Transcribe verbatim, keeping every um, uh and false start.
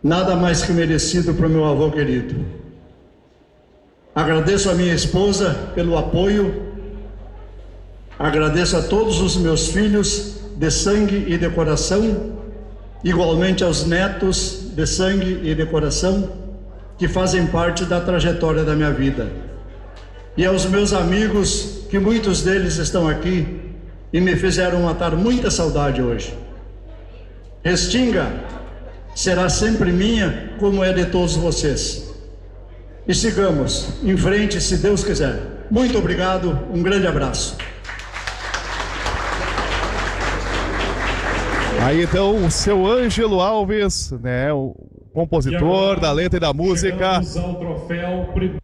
nada mais que merecido para o meu avô querido. Agradeço a minha esposa pelo apoio, agradeço a todos os meus filhos de sangue e de coração, igualmente aos netos de sangue e de coração, que fazem parte da trajetória da minha vida. E aos meus amigos, que muitos deles estão aqui e me fizeram matar muita saudade hoje. Restinga será sempre minha, como é de todos vocês. E sigamos em frente, se Deus quiser. Muito obrigado, um grande abraço. Aí então o seu Ângelo Alves, né, o compositor da letra e da música. Chegamos ao troféu